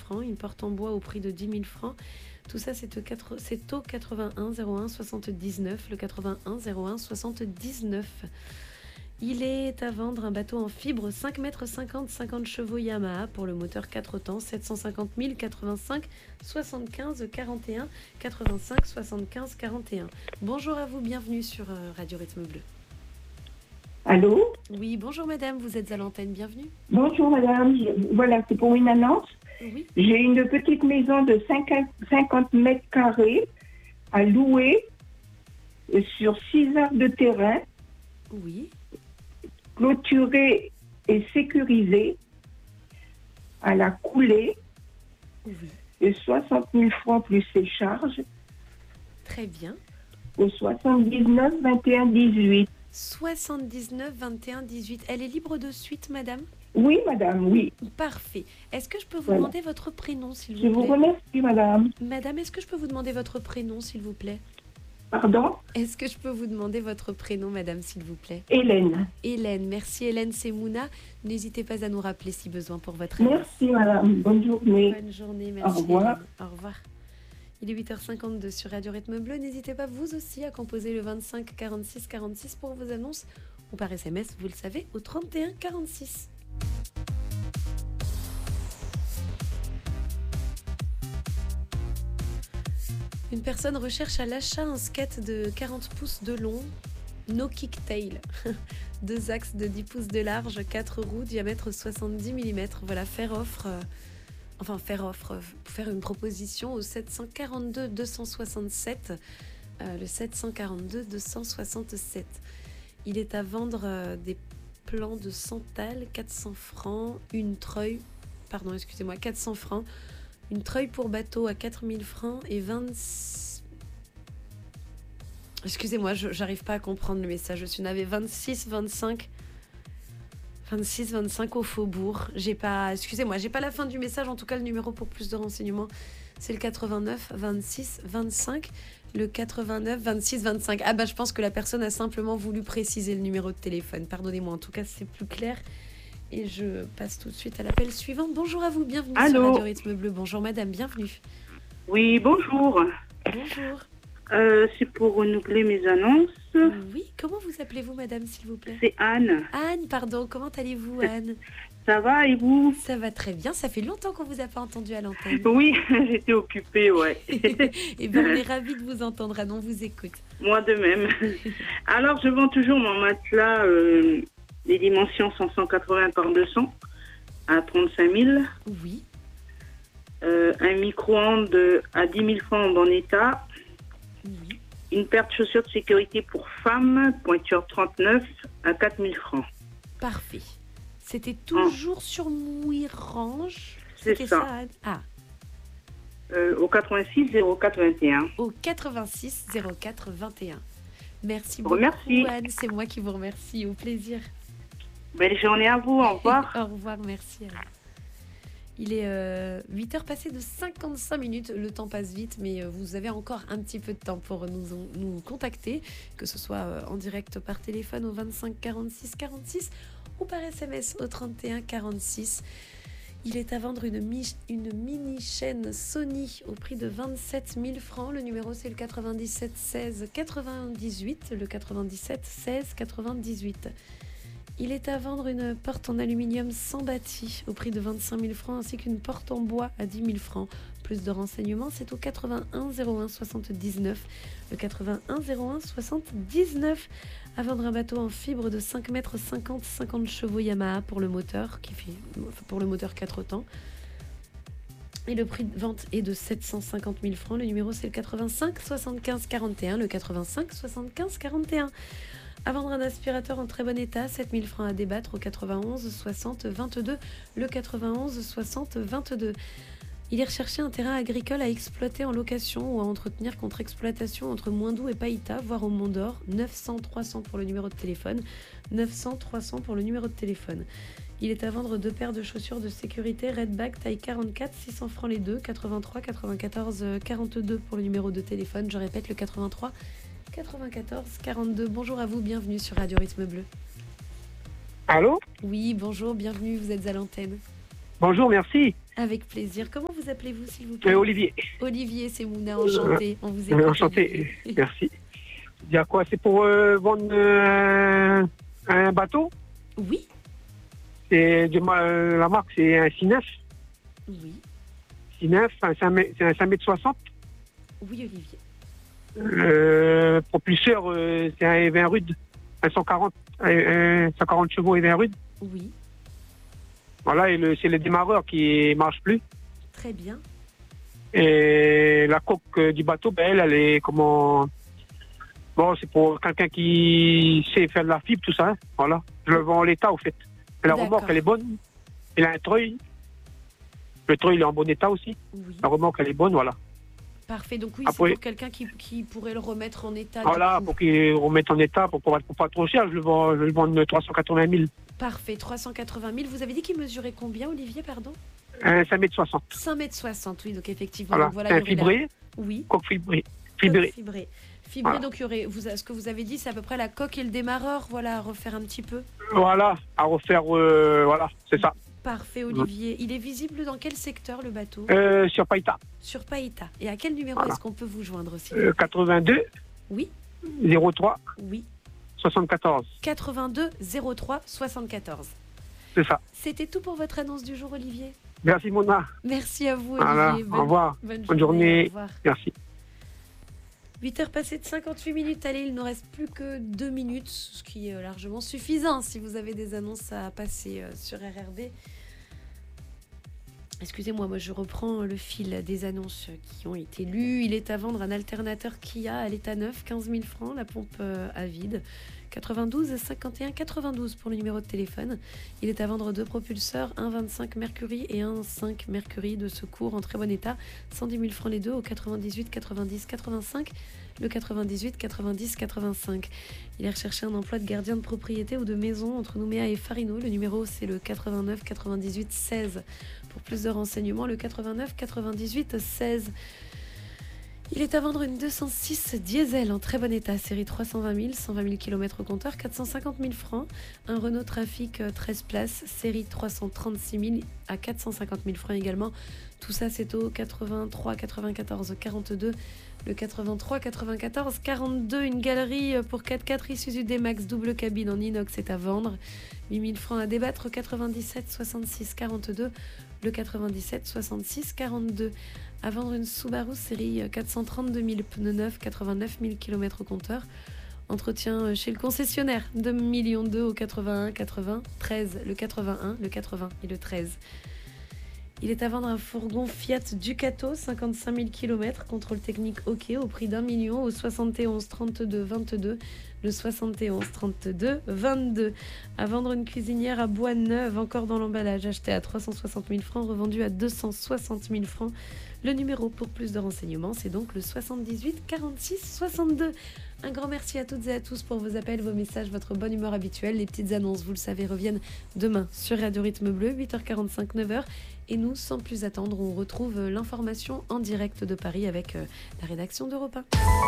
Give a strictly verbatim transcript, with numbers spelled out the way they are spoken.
francs. Une porte en bois au prix de dix mille francs. Tout ça, c'est au, quatre- c'est au quatre-vingt-un zéro un soixante-dix-neuf, le quatre-vingt-un zéro un soixante-dix-neuf. Il est à vendre un bateau en fibre cinq mètres cinquante, cinquante chevaux Yamaha pour le moteur quatre temps, sept cent cinquante mille, quatre-vingt-cinq, soixante-quinze, quarante et un, quatre-vingt-cinq, soixante-quinze, quarante et un. Bonjour à vous, bienvenue sur euh, Radio Rythme Bleu. Allô? Oui, bonjour madame, vous êtes à l'antenne, bienvenue. Bonjour madame, Je- voilà, c'est pour une annonce. Oui, J'ai une petite maison de cinquante mètres carrés à louer euh, sur six heures de terrain, oui, clôturée et sécurisée à la coulée, oui, et soixante mille francs plus ses charges, très bien. au soixante-dix-neuf vingt et un dix-huit. soixante-dix-neuf, vingt et un, dix-huit. Elle est libre de suite, madame? Oui madame, oui. Parfait. Est-ce que je peux vous Voilà. demander votre prénom, s'il Je vous vous plaît? remercie madame. Madame, est-ce que je peux vous demander votre prénom, s'il vous plaît? Pardon? Est-ce que je peux vous demander votre prénom, madame, s'il vous plaît? Hélène. Hélène. Merci Hélène, c'est Mouna. N'hésitez pas à nous rappeler si besoin pour votre aide. Merci madame, bonne journée. Bonne journée, merci Au revoir. Hélène. Au revoir. Il est huit heures cinquante-deux sur Radio Rythme Bleu. N'hésitez pas vous aussi à composer le vingt-cinq quarante-six quarante-six pour vos annonces ou par S M S, vous le savez, au trente et un quarante-six. Une personne recherche à l'achat un skate de quarante pouces de long, no kicktail. Deux axes de dix pouces de large, quatre roues, diamètre soixante-dix millimètres. Voilà, faire offre, euh, enfin faire offre, euh, faire une proposition au sept cent quarante-deux deux cent soixante-sept, euh, le sept cent quarante-deux deux cent soixante-sept. Il est à vendre euh, des plans de santal, quatre cents francs, une treuille, pardon, excusez-moi, quatre cents francs, une treuille pour bateau à quatre mille francs et vingt... Excusez-moi, je j'arrive pas à comprendre le message. Je suis navée vingt-six, vingt-cinq... vingt-six, vingt-cinq au Faubourg. J'ai pas... Excusez-moi, j'ai pas la fin du message. En tout cas, le numéro pour plus de renseignements, c'est le quatre-vingt-neuf, vingt-six, vingt-cinq. Le quatre-vingt-neuf, vingt-six, vingt-cinq. Ah bah, je pense que la personne a simplement voulu préciser le numéro de téléphone. Pardonnez-moi, en tout cas, c'est plus clair. Et je passe tout de suite à l'appel suivant. Bonjour à vous, bienvenue Allô. sur Radio Rythme Bleu. Bonjour madame, bienvenue. Oui, bonjour. Bonjour. Euh, c'est pour renouveler mes annonces. Oui, comment vous appelez-vous madame, s'il vous plaît? C'est Anne. Anne, pardon, comment allez-vous Anne? Ça va et vous? Ça va très bien, ça fait longtemps qu'on vous a pas entendu à l'antenne. Oui, j'étais occupée, ouais. Et bien on est ravis de vous entendre, Anne, on vous écoute. Moi de même. Alors, je vends toujours mon matelas, euh, les dimensions sont cent quatre-vingts par deux cents à trente-cinq mille. Oui. Euh, un micro-ondes à dix mille francs en bon état. Oui. Une paire de chaussures de sécurité pour femmes, pointure trente-neuf à quatre mille francs. Parfait. C'était toujours sur Mouirange. C'est C'était ça. Anne Ah, Euh, au quatre-vingt-six zéro quatre vingt et un. au quatre-vingt-six zéro quatre vingt et un. Merci Bon, beaucoup merci. Anne, c'est moi qui vous remercie, au plaisir. Belle journée à vous, au revoir. Au revoir, merci Anne. Il est euh, huit heures passées de cinquante-cinq minutes, le temps passe vite, mais euh, vous avez encore un petit peu de temps pour nous, nous contacter, que ce soit euh, en direct par téléphone au vingt-cinq quarante-six quarante-six ou par S M S au trente et un quarante-six. Il est à vendre une, mi- une mini chaîne Sony au prix de vingt-sept mille francs. Le numéro c'est le quatre-vingt-dix-sept seize quatre-vingt-dix-huit, le quatre-vingt-dix-sept seize quatre-vingt-dix-huit. Il est à vendre une porte en aluminium sans bâti au prix de vingt-cinq mille francs ainsi qu'une porte en bois à dix mille francs. Plus de renseignements, c'est au quatre-vingt-un zéro un soixante-dix-neuf. Le quatre-vingt-un zéro un soixante-dix-neuf. À vendre un bateau en fibre de cinq mètres cinquante, cinquante chevaux Yamaha pour le moteur, qui fait, pour le moteur quatre temps. Et le prix de vente est de sept cent cinquante mille francs. Le numéro c'est le quatre-vingt-cinq soixante-quinze quarante et un. Le quatre-vingt-cinq soixante-quinze quarante et un. À vendre un aspirateur en très bon état, sept mille francs à débattre au quatre-vingt-onze soixante vingt-deux. Le quatre-vingt-onze soixante vingt-deux. Il est recherché un terrain agricole à exploiter en location ou à entretenir contre exploitation entre Moindou et Païta, voire au Mont d'Or. neuf cents trois cents pour le numéro de téléphone. neuf cents trois cents pour le numéro de téléphone. Il est à vendre deux paires de chaussures de sécurité Redback taille quarante-quatre, six cents francs les deux. quatre-vingt-trois quatre-vingt-quatorze quarante-deux pour le numéro de téléphone. Je répète, le quatre-vingt-trois quatre-vingt-quatorze quarante-deux. Bonjour à vous, bienvenue sur Radio Rythme Bleu. Allô? Oui, bonjour, bienvenue, vous êtes à l'antenne. Bonjour, merci. Avec plaisir. Comment vous appelez-vous, s'il vous plaît? Euh, Olivier. Olivier, c'est Mouna, enchanté. On vous écoute. Enchanté, merci. Il y a quoi? C'est pour euh, vendre euh, un bateau? Oui. C'est de ma- euh, la marque, c'est un six neuf. Oui. six neuf, un cinq mètres, c'est un cinq mètres soixante. Oui, Olivier. Euh, propulseur, euh, c'est un vingt rude, un cent quarante, un, un cent quarante chevaux et vingt rude. Oui. Voilà, et le, c'est le démarreur qui marche plus. Très bien. Et la coque euh, du bateau, ben, elle, elle est comment... Bon, c'est pour quelqu'un qui sait faire de la fibre, tout ça. Hein. Voilà. Je le vends en l'état, au fait. Et la D'accord. remorque, elle est bonne. Il a un treuil. Le treuil, il est en bon état aussi. Oui. La remorque, elle est bonne, voilà. Parfait. Donc oui, Après- c'est pour quelqu'un qui, qui pourrait le remettre en état. du Voilà, coup. pour qu'il remette en état, pour, pour, pour pas trop cher, je le vends, je le vends trois cent quatre-vingt mille. Parfait. trois cent quatre-vingt mille. Vous avez dit qu'il mesurait combien, Olivier, pardon? Un cinq mètres soixante. cinq mètres soixante, oui. Donc effectivement. Voilà. Donc, voilà C'est un il y aurait la- fibré, Oui. coque fibrée. Coque Fibré. Fibré. Fibré, Voilà. donc il y aurait, vous, ce que vous avez dit, c'est à peu près la coque et le démarreur, voilà, à refaire un petit peu. Voilà, à refaire, euh, voilà, c'est ça. Parfait, Olivier. Il est visible dans quel secteur, le bateau? Euh, sur Païta, Sur Païta. Et à quel numéro Voilà. est-ce qu'on peut vous joindre aussi? euh, quatre-vingt-deux, Oui, zéro trois, oui. soixante-quatorze. quatre-vingt-deux zéro trois soixante-quatorze. C'est ça. C'était tout pour votre annonce du jour, Olivier. Merci, Mona. Merci à vous, Olivier. Voilà, Bonne- au revoir. Bonne, Bonne journée. Au revoir. Merci. huit heures passées de cinquante-huit minutes. Allez, il ne reste plus que deux minutes, ce qui est euh, largement suffisant si vous avez des annonces à passer euh, sur R R B. Excusez-moi, moi je reprends le fil des annonces qui ont été lues. Il est à vendre un alternateur Kia à l'état neuf, quinze mille francs, la pompe euh, à vide. quatre-vingt-douze cinquante et un quatre-vingt-douze pour le numéro de téléphone. Il est à vendre deux propulseurs, un vingt-cinq Mercury et un cinq Mercury de secours en très bon état. cent dix mille francs les deux au quatre-vingt-dix-huit quatre-vingt-dix quatre-vingt-cinq. Le quatre-vingt-dix-huit quatre-vingt-dix quatre-vingt-cinq. Il est recherché un emploi de gardien de propriété ou de maison entre Nouméa et Farino. Le numéro c'est le quatre-vingt-neuf quatre-vingt-dix-huit seize. Pour plus de renseignements, le quatre-vingt-neuf quatre-vingt-dix-huit seize. Il est à vendre une deux cent six diesel en très bon état, série trois cent vingt mille, cent vingt mille km au compteur, quatre cent cinquante mille francs. Un Renault Trafic euh, treize places, série trois cent trente-six mille à quatre cent cinquante mille francs également. Tout ça, c'est au quatre-vingt-trois quatre-vingt-quatorze quarante-deux. Le quatre-vingt-trois quatre-vingt-quatorze quarante-deux, une galerie pour quatre-quatre Isuzu D-Max double cabine en inox est à vendre. huit mille francs à débattre, quatre-vingt-dix-sept soixante-six quarante-deux. Le quatre-vingt-dix-sept soixante-six quarante-deux. À vendre une Subaru série quatre cent trente-deux mille, pneus neufs, quatre-vingt-neuf mille km au compteur. Entretien chez le concessionnaire, deux millions deux au quatre-vingt-un quatre-vingts, treize, le quatre-vingt-un, le quatre-vingts et le treize. Il est à vendre un fourgon Fiat Ducato, cinquante-cinq mille km, contrôle technique OK, au prix d'un million, au soixante et onze trente-deux vingt-deux, le soixante et onze trente-deux vingt-deux. À vendre une cuisinière à bois neuve, encore dans l'emballage, achetée à trois cent soixante mille francs, revendue à deux cent soixante mille francs. Le numéro pour plus de renseignements, c'est donc le soixante-dix-huit quarante-six soixante-deux. Un grand merci à toutes et à tous pour vos appels, vos messages, votre bonne humeur habituelle. Les petites annonces, vous le savez, reviennent demain sur Radio Rythme Bleu, huit heures quarante-cinq, neuf heures. Et nous, sans plus attendre, on retrouve l'information en direct de Paris avec la rédaction d'Europe un.